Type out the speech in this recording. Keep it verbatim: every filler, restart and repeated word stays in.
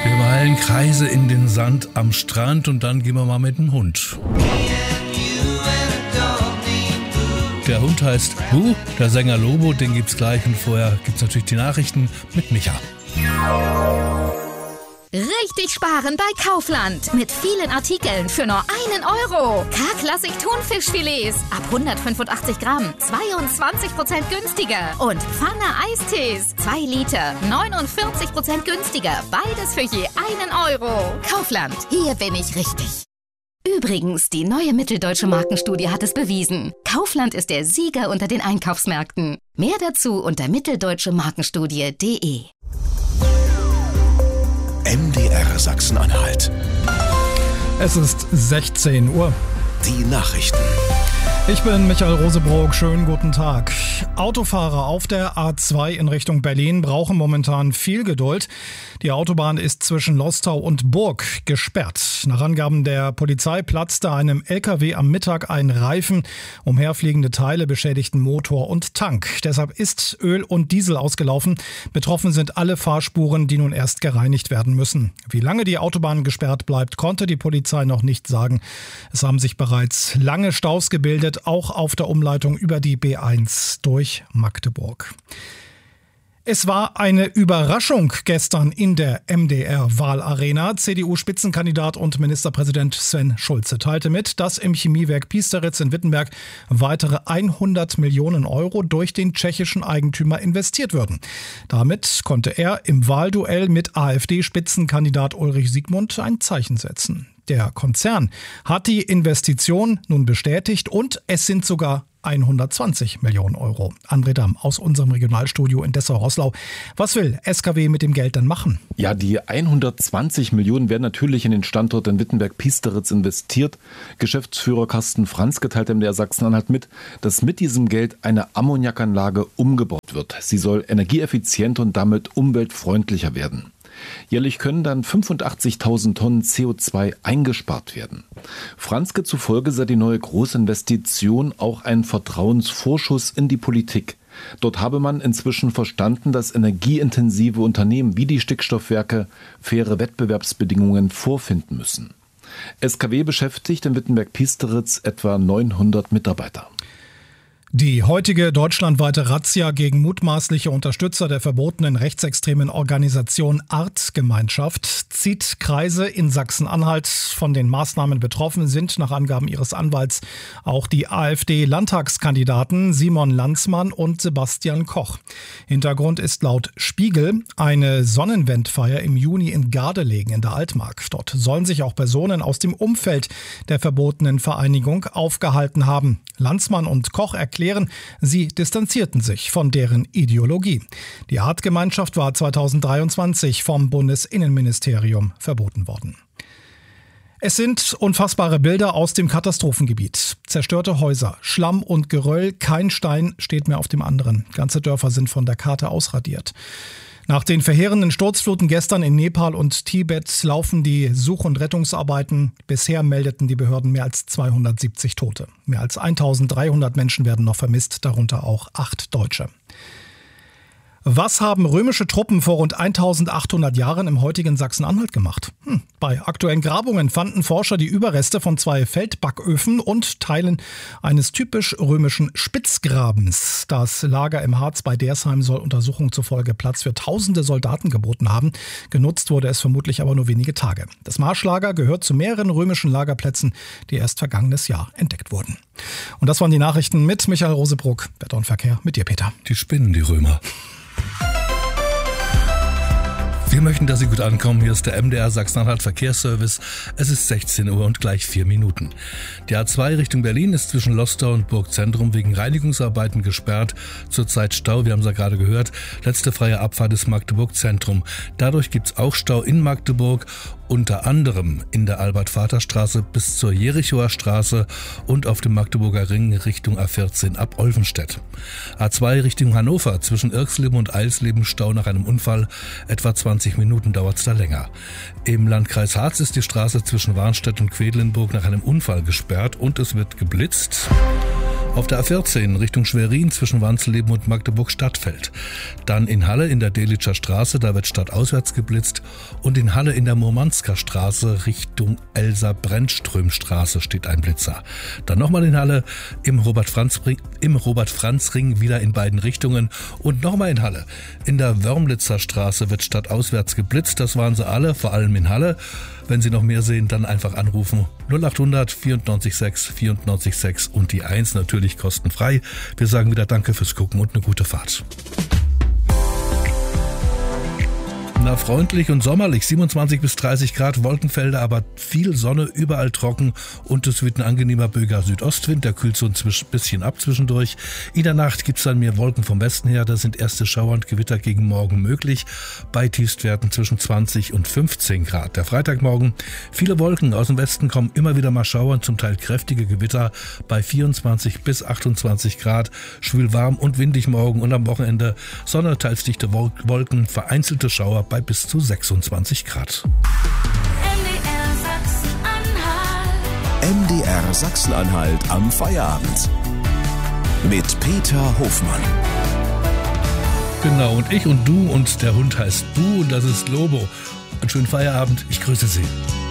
Wir malen Kreise in den Sand am Strand und dann gehen wir mal mit dem Hund. Der Hund heißt Hu, der Sänger Lobo, den gibt's gleich und vorher gibt's natürlich die Nachrichten mit Micha. Richtig sparen bei Kaufland. Mit vielen Artikeln für nur einen Euro. K-Klassik Thunfischfilets ab hundertfünfundachtzig Gramm, zweiundzwanzig Prozent günstiger. Und Pfanne Eistees, zwei Liter, neunundvierzig Prozent günstiger. Beides für je einen Euro. Kaufland, hier bin ich richtig. Übrigens, die neue Mitteldeutsche Markenstudie hat es bewiesen. Kaufland ist der Sieger unter den Einkaufsmärkten. Mehr dazu unter mitteldeutsche markenstudie punkt de. M D R Sachsen-Anhalt. Es ist sechzehn Uhr. Die Nachrichten. Ich bin Michael Rosebrock, schönen guten Tag. Autofahrer auf der A zwei in Richtung Berlin brauchen momentan viel Geduld. Die Autobahn ist zwischen Lostau und Burg gesperrt. Nach Angaben der Polizei platzte einem L K W am Mittag ein Reifen. Umherfliegende Teile beschädigten Motor und Tank. Deshalb ist Öl und Diesel ausgelaufen. Betroffen sind alle Fahrspuren, die nun erst gereinigt werden müssen. Wie lange die Autobahn gesperrt bleibt, konnte die Polizei noch nicht sagen. Es haben sich bereits lange Staus gebildet, auch auf der Umleitung über die B eins durch Magdeburg. Es war eine Überraschung gestern in der M D R-Wahlarena. C D U-Spitzenkandidat und Ministerpräsident Sven Schulze teilte mit, dass im Chemiewerk Piesteritz in Wittenberg weitere hundert Millionen Euro durch den tschechischen Eigentümer investiert würden. Damit konnte er im Wahlduell mit AfD-Spitzenkandidat Ulrich Siegmund ein Zeichen setzen. Der Konzern hat die Investition nun bestätigt und es sind sogar hundertzwanzig Millionen Euro. André Damm aus unserem Regionalstudio in Dessau-Roßlau. Was will S K W mit dem Geld dann machen? Ja, die hundertzwanzig Millionen werden natürlich in den Standort in Wittenberg-Piesteritz investiert. Geschäftsführer Carsten Franzke teilte M D R Sachsen-Anhalt mit, dass mit diesem Geld eine Ammoniakanlage umgebaut wird. Sie soll energieeffizienter und damit umweltfreundlicher werden. Jährlich können dann fünfundachtzigtausend Tonnen C O zwei eingespart werden. Franzke zufolge sei die neue Großinvestition auch ein Vertrauensvorschuss in die Politik. Dort habe man inzwischen verstanden, dass energieintensive Unternehmen wie die Stickstoffwerke faire Wettbewerbsbedingungen vorfinden müssen. S K W beschäftigt in Wittenberg-Piesteritz etwa neunhundert Mitarbeiter. Die heutige deutschlandweite Razzia gegen mutmaßliche Unterstützer der verbotenen rechtsextremen Organisation Artgemeinschaft zieht Kreise in Sachsen-Anhalt. Von den Maßnahmen betroffen sind nach Angaben ihres Anwalts auch die AfD-Landtagskandidaten Simon Landsmann und Sebastian Koch. Hintergrund ist laut Spiegel eine Sonnenwendfeier im Juni in Gardelegen in der Altmark. Dort sollen sich auch Personen aus dem Umfeld der verbotenen Vereinigung aufgehalten haben. Landsmann und Koch erklären, sie distanzierten sich von deren Ideologie. Die Artgemeinschaft war zweitausenddreiundzwanzig vom Bundesinnenministerium verboten worden. Es sind unfassbare Bilder aus dem Katastrophengebiet. Zerstörte Häuser, Schlamm und Geröll, kein Stein steht mehr auf dem anderen. Ganze Dörfer sind von der Karte ausradiert. Nach den verheerenden Sturzfluten gestern in Nepal und Tibet laufen die Such- und Rettungsarbeiten. Bisher meldeten die Behörden mehr als zweihundertsiebzig Tote. Mehr als eintausenddreihundert Menschen werden noch vermisst, darunter auch acht Deutsche. Was haben römische Truppen vor rund eintausendachthundert Jahren im heutigen Sachsen-Anhalt gemacht? Hm. Bei aktuellen Grabungen fanden Forscher die Überreste von zwei Feldbacköfen und Teilen eines typisch römischen Spitzgrabens. Das Lager im Harz bei Dersheim soll Untersuchungen zufolge Platz für tausende Soldaten geboten haben. Genutzt wurde es vermutlich aber nur wenige Tage. Das Marschlager gehört zu mehreren römischen Lagerplätzen, die erst vergangenes Jahr entdeckt wurden. Und das waren die Nachrichten mit Michael Rosebrock. Wetter und Verkehr mit dir, Peter. Die spinnen, die Römer. Wir möchten, dass Sie gut ankommen. Hier ist der M D R Sachsen-Anhalt Verkehrsservice. Es ist sechzehn Uhr und gleich vier Minuten. Die A zwei Richtung Berlin ist zwischen Lostau und Burgzentrum wegen Reinigungsarbeiten gesperrt. Zurzeit Stau, wir haben es ja gerade gehört. Letzte freie Abfahrt ist Magdeburg Zentrum. Dadurch gibt es auch Stau in Magdeburg, unter anderem in der Albert-Vater-Straße bis zur Jerichoer Straße und auf dem Magdeburger Ring Richtung A vierzehn ab Olvenstedt. A zwei Richtung Hannover zwischen Irxleben und Eisleben Stau nach einem Unfall. Etwa zwanzig Minuten dauert es da länger. Im Landkreis Harz ist die Straße zwischen Warnstedt und Quedlinburg nach einem Unfall gesperrt und es wird geblitzt. Auf der A vierzehn Richtung Schwerin zwischen Wanzleben und Magdeburg-Stadtfeld. Dann in Halle in der Delitscher Straße, da wird stadtauswärts geblitzt. Und in Halle in der Murmansker Straße Richtung Elsa-Brennström-Straße steht ein Blitzer. Dann nochmal in Halle im Robert-Franz-Ring, im Robert-Franz-Ring wieder in beiden Richtungen. Und nochmal in Halle in der Wörmlitzer Straße wird stadtauswärts geblitzt. Das waren sie alle, vor allem in Halle. Wenn Sie noch mehr sehen, dann einfach anrufen. null acht hundert vierundneunzig sechs vierundneunzig sechs und die eins natürlich kostenfrei. Wir sagen wieder Danke fürs Gucken und eine gute Fahrt. Na, freundlich und sommerlich, siebenundzwanzig bis dreißig Grad, Wolkenfelder, aber viel Sonne, überall trocken und es wird ein angenehmer böiger Südostwind, der kühlt so ein bisschen ab zwischendurch. In der Nacht gibt es dann mehr Wolken vom Westen her, da sind erste Schauer und Gewitter gegen morgen möglich, bei Tiefstwerten zwischen zwanzig und fünfzehn Grad. Der Freitagmorgen, viele Wolken, aus dem Westen kommen immer wieder mal Schauer und zum Teil kräftige Gewitter bei vierundzwanzig bis achtundzwanzig Grad, schwül warm und windig morgen und am Wochenende Sonne, teils dichte Wolken, vereinzelte Schauer bei bis zu sechsundzwanzig Grad. M D R Sachsen-Anhalt am Feierabend. Mit Peter Hofmann. Genau, und ich und du und der Hund heißt Bu und das ist Lobo. Einen schönen Feierabend, ich grüße Sie.